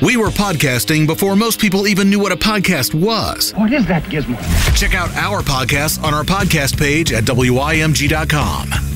We were podcasting before most people even knew what a podcast was. What is that gizmo? Check out our podcasts on our podcast page at WIMG.com.